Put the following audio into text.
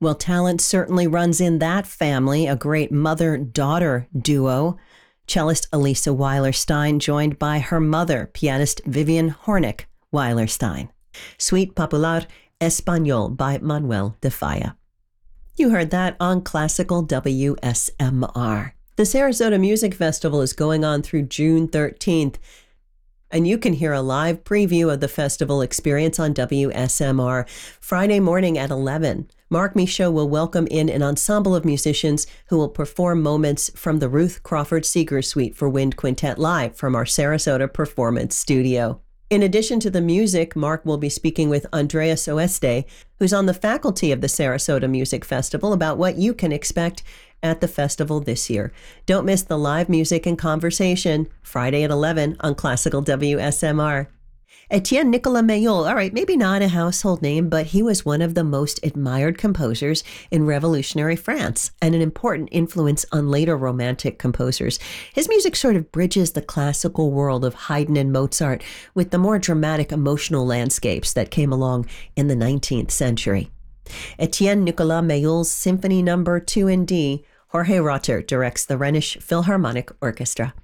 Well, talent certainly runs in that family, a great mother-daughter duo. Cellist Elisa Weiler-Stein joined by her mother, pianist Vivian Hornick Weiler-Stein. Suite Popular Español by Manuel de Falla. You heard that on Classical WSMR. The Sarasota Music Festival is going on through June 13th, and you can hear a live preview of the festival experience on WSMR Friday morning at 11. Mark Michaud will welcome in an ensemble of musicians who will perform moments from the Ruth Crawford Seeger Suite for Wind Quintet live from our Sarasota Performance Studio. In addition to the music, Mark will be speaking with Andreas Oeste, who's on the faculty of the Sarasota Music Festival, about what you can expect at the festival this year. Don't miss the live music and conversation Friday at 11 on Classical WSMR. Etienne Nicolas Mayol, all right, maybe not a household name, but he was one of the most admired composers in Revolutionary France and an important influence on later Romantic composers. His music sort of bridges the classical world of Haydn and Mozart with the more dramatic emotional landscapes that came along in the 19th century. Etienne Nicolas Mayol's Symphony No. 2 in D. Jorge Rotter directs the Rhenish Philharmonic Orchestra.